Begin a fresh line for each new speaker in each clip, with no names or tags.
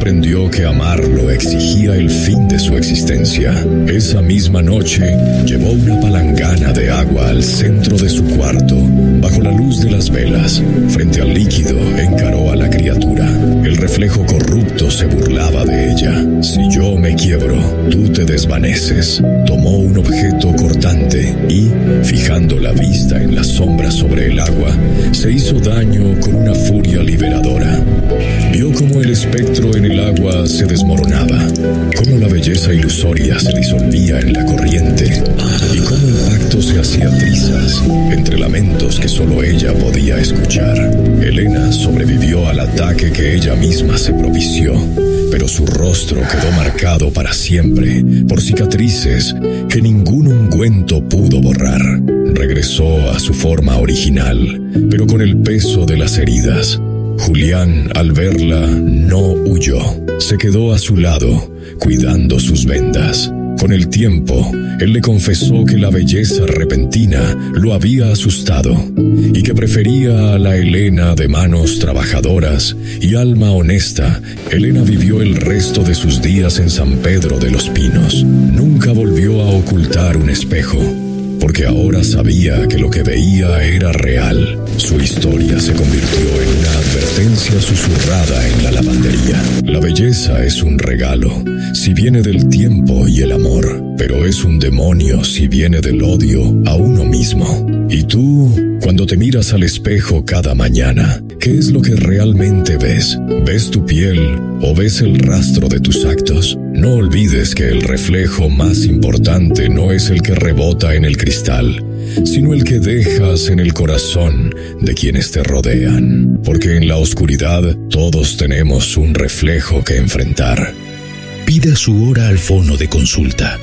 comprendió que amarlo exigía el fin de su existencia. Esa misma noche, llevó una palangana de agua al centro de su cuarto. Bajo la luz de las velas, frente al líquido, encaró a la criatura. El reflejo corrupto se burlaba de ella. Si yo me quiebro, tú te desvaneces. Tomó un objeto cortante y, fijando la vista en la sombra sobre el agua, se hizo daño con una furia liberadora. Vio cómo el espectro en el agua se desmoronaba, cómo la belleza ilusoria se disolvía en la corriente y cómo el pacto se hacía trizas entre lamentos que solo ella podía escuchar. Elena sobrevivió al ataque que ella misma se propició, pero su rostro quedó marcado para siempre por cicatrices que ningún ungüento pudo borrar. Regresó a su forma original, pero con el peso de las heridas. Julián, al verla, no huyó. Se quedó a su lado, cuidando sus vendas. Con el tiempo, él le confesó que la belleza repentina lo había asustado y que prefería a la Elena de manos trabajadoras y alma honesta. Elena vivió el resto de sus días en San Pedro de los Pinos. Nunca volvió a ocultar un espejo, porque ahora sabía que lo que veía era real. Su historia se convirtió en una advertencia susurrada en la lavandería. La belleza es un regalo, si viene del tiempo y el amor, pero es un demonio si viene del odio a uno mismo. Y tú, cuando te miras al espejo cada mañana, ¿qué es lo que realmente ves? ¿Ves tu piel o ves el rastro de tus actos? No olvides que el reflejo más importante no es el que rebota en el cristal, sino el que dejas en el corazón de quienes te rodean. Porque en la oscuridad todos tenemos un reflejo que enfrentar.
Pida su hora al fono de consulta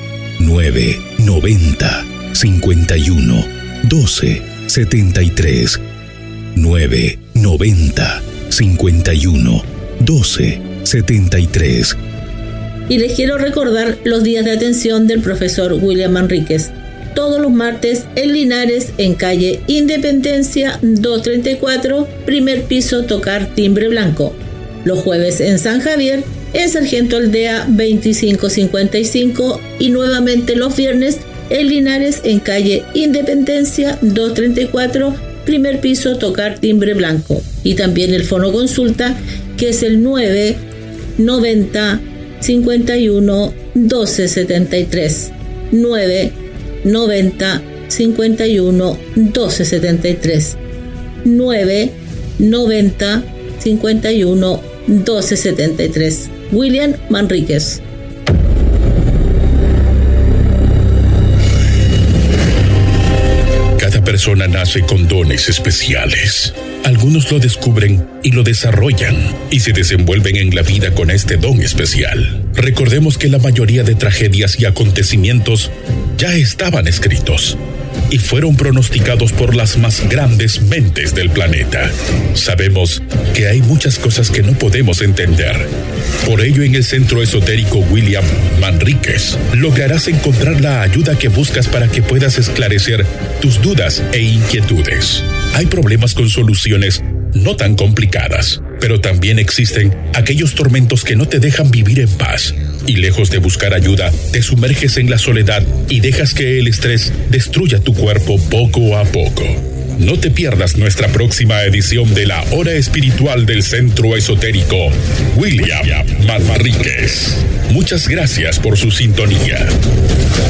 990 51 12 73 990 51 12 73.
Y les quiero recordar los días de atención del profesor William Manríquez. Todos los martes en Linares, en calle Independencia 234, primer piso, tocar timbre blanco. Los jueves en San Javier, en Sargento Aldea 2555, y nuevamente los viernes en Linares, en calle Independencia 234, primer piso, tocar timbre blanco. Y también el fono consulta, que es el 990 51 12 73. 990 51 12 73. 990 51 12 73. William Manríquez.
Cada persona nace con dones especiales. Algunos lo descubren y lo desarrollan y se desenvuelven en la vida con este don especial. Recordemos que la mayoría de tragedias y acontecimientos ya estaban escritos y fueron pronosticados por las más grandes mentes del planeta. Sabemos que hay muchas cosas que no podemos entender. Por ello, en el Centro Esotérico William Manríquez lograrás encontrar la ayuda que buscas para que puedas esclarecer tus dudas e inquietudes. Hay problemas con soluciones no tan complicadas, pero también existen aquellos tormentos que no te dejan vivir en paz. Y lejos de buscar ayuda, te sumerges en la soledad y dejas que el estrés destruya tu cuerpo poco a poco. No te pierdas nuestra próxima edición de la Hora Espiritual del Centro Esotérico William Manríquez. Muchas gracias por su sintonía.